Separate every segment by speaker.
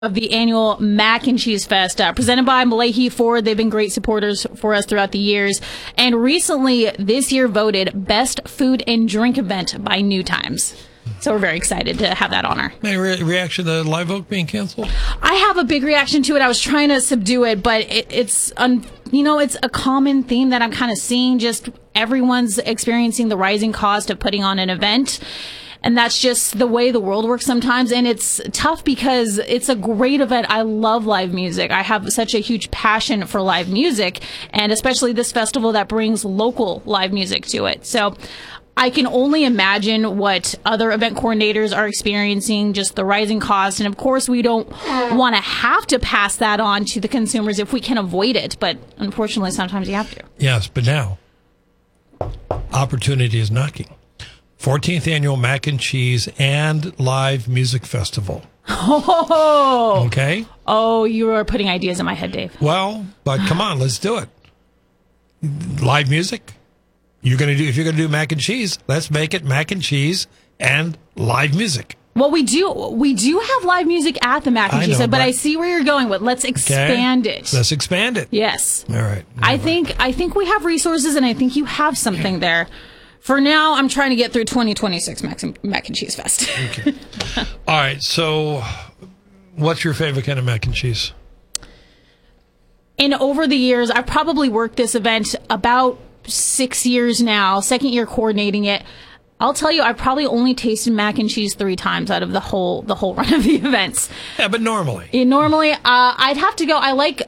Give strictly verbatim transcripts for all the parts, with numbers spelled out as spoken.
Speaker 1: Of the annual Mac and Cheese Fest, uh, presented by Malahi Ford. They've been great supporters for us throughout the years, and recently this year voted Best Food and Drink Event by New Times. So we're very excited to have that honor.
Speaker 2: Any re- reaction to Live Oak being canceled?
Speaker 1: I have a big reaction to it. I was trying to subdue it, but it, it's, un, you know, it's a common theme that I'm kind of seeing. Just everyone's experiencing the rising cost of putting on an event. And that's just the way the world works sometimes. And it's tough because it's a great event. I love live music. I have such a huge passion for live music, and especially this festival that brings local live music to it. So I can only imagine what other event coordinators are experiencing, just the rising cost. And of course, we don't want to have to pass that on to the consumers if we can avoid it. But unfortunately, sometimes you have to.
Speaker 2: Yes, but now opportunity is knocking. fourteenth Annual Mac and Cheese and Live Music Festival.
Speaker 1: Oh,
Speaker 2: okay.
Speaker 1: Oh, you are putting ideas in my head, Dave.
Speaker 2: Well, but come on, let's do it. Live music. You're gonna do if you're gonna do mac and cheese, let's make it mac and cheese and live music.
Speaker 1: Well, we do we do have live music at the Mac and
Speaker 2: I
Speaker 1: Cheese,
Speaker 2: know,
Speaker 1: but,
Speaker 2: but
Speaker 1: I see where you're going with. Let's expand
Speaker 2: okay.
Speaker 1: it.
Speaker 2: Let's expand it.
Speaker 1: Yes.
Speaker 2: All right.
Speaker 1: I think I think we have resources, and I think you have something there. For now, I'm trying to get through twenty twenty-six Mac and, Mac and Cheese Fest.
Speaker 2: Okay. All right. So, what's your favorite kind of mac and cheese?
Speaker 1: And over the years, I've probably worked this event about six years now, second year coordinating it. I'll tell you, I've probably only tasted mac and cheese three times out of the whole the whole run of the events.
Speaker 2: Yeah, but normally,
Speaker 1: yeah, normally, uh, I'd have to go. I like.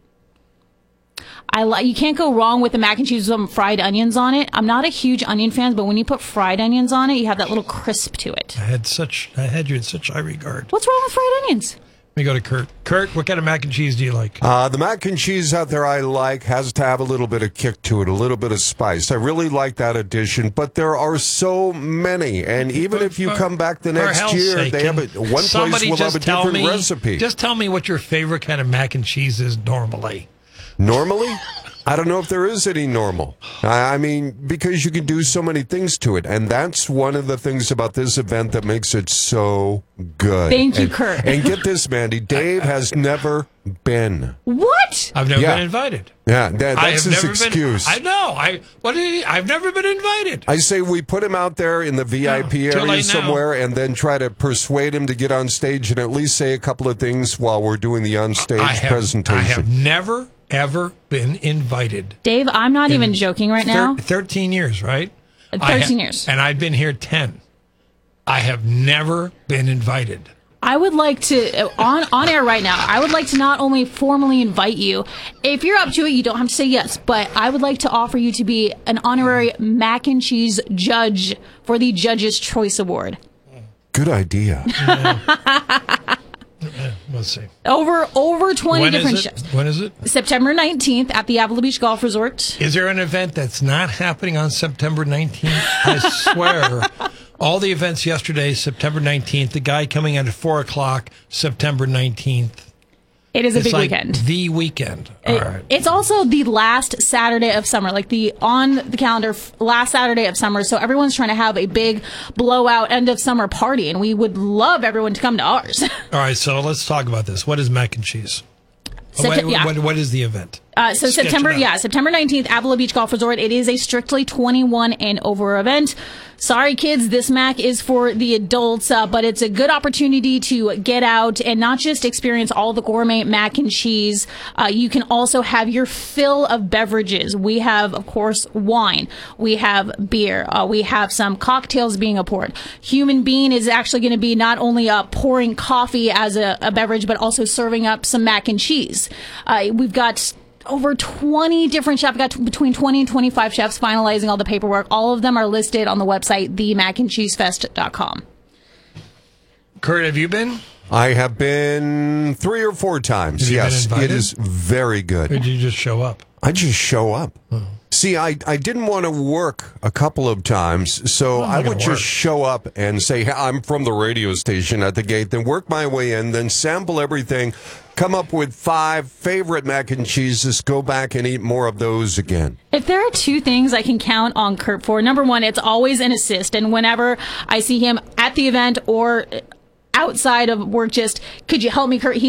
Speaker 1: I like. You can't go wrong with the mac and cheese with some fried onions on it. I'm not a huge onion fan, but when you put fried onions on it, you have that little crisp to it.
Speaker 2: I had such. I had you in such high regard.
Speaker 1: What's wrong with fried onions?
Speaker 2: Let me go to Kurt. Kurt, what kind of mac and cheese do you like?
Speaker 3: Uh, the mac and cheese out there I like has to have a little bit of kick to it, a little bit of spice. I really like that addition, but there are so many. And even
Speaker 2: for,
Speaker 3: if you
Speaker 2: for,
Speaker 3: come back the next year,
Speaker 2: sake,
Speaker 3: they have a, one place will have a different
Speaker 2: me,
Speaker 3: recipe.
Speaker 2: Just tell me what your favorite kind of mac and cheese is normally.
Speaker 3: Normally? I don't know if there is any normal. I mean, because you can do so many things to it. And that's one of the things about this event that makes it so good.
Speaker 1: Thank you,
Speaker 3: and,
Speaker 1: Kurt.
Speaker 3: And get this, Mandy. Dave has never been.
Speaker 1: What?
Speaker 2: I've never
Speaker 3: yeah.
Speaker 2: been invited.
Speaker 3: Yeah, that, that's his excuse.
Speaker 2: Been, I know. I what did he, I've never been invited.
Speaker 3: I say we put him out there in the V I P
Speaker 2: no,
Speaker 3: area somewhere and then try to persuade him to get on stage and at least say a couple of things while we're doing the on-stage
Speaker 2: I have,
Speaker 3: presentation.
Speaker 2: I have never, ever been invited.
Speaker 1: Dave, I'm not even joking right now.
Speaker 2: Thir- thirteen years, right?
Speaker 1: thirteen
Speaker 2: ha-
Speaker 1: years.
Speaker 2: And I've been here ten. I have never been invited.
Speaker 1: I would like to, on, on air right now, I would like to not only formally invite you, if you're up to it, you don't have to say yes, but I would like to offer you to be an honorary mac and cheese judge for the Judge's Choice Award.
Speaker 3: Good idea.
Speaker 2: Yeah. Let's see.
Speaker 1: Over over twenty
Speaker 2: when
Speaker 1: different
Speaker 2: is it?
Speaker 1: shows.
Speaker 2: When is it?
Speaker 1: September nineteenth at the Avila Beach Golf Resort.
Speaker 2: Is there an event that's not happening on September nineteenth? I swear. All the events yesterday, September nineteenth. The guy coming at four o'clock, September nineteenth.
Speaker 1: It is a
Speaker 2: it's
Speaker 1: big
Speaker 2: like
Speaker 1: weekend.
Speaker 2: The weekend. All
Speaker 1: it,
Speaker 2: right.
Speaker 1: It's also the last Saturday of summer, like the on the calendar last Saturday of summer. So everyone's trying to have a big blowout end of summer party, and we would love everyone to come to ours.
Speaker 2: All right, so let's talk about this. What is mac and cheese?
Speaker 1: Septem-
Speaker 2: what,
Speaker 1: yeah.
Speaker 2: what, what is the event?
Speaker 1: Uh, so
Speaker 2: Sketch
Speaker 1: September,
Speaker 2: it out.
Speaker 1: yeah, September nineteenth, Avila Beach Golf Resort. It is a strictly twenty-one and over event. Sorry, kids, this Mac is for the adults, uh, but it's a good opportunity to get out and not just experience all the gourmet mac and cheese. Uh, you can also have your fill of beverages. We have, of course, wine. We have beer. Uh, we have some cocktails being poured. Human Bean is actually going to be not only uh, pouring coffee as a, a beverage, but also serving up some mac and cheese. Uh, we've got over twenty different chefs. We've got t- between twenty and twenty-five chefs finalizing all the paperwork. All of them are listed on the website, the mac and cheese fest dot com.
Speaker 2: Kurt, have you been?
Speaker 3: I have been three or four times.
Speaker 2: Have you
Speaker 3: yes,
Speaker 2: been invited?
Speaker 3: It is very good.
Speaker 2: Or did you just show up?
Speaker 3: I just show up.
Speaker 2: Oh.
Speaker 3: See, I, I didn't want to work a couple of times, so I would just
Speaker 2: work.
Speaker 3: show up and say, hey, I'm from the radio station at the gate, then work my way in, then sample everything, come up with five favorite mac and cheeses, go back and eat more of those again.
Speaker 1: If there are two things I can count on Kurt for, number one, it's always an assist. And whenever I see him at the event or outside of work, just, could you help me, Kurt? He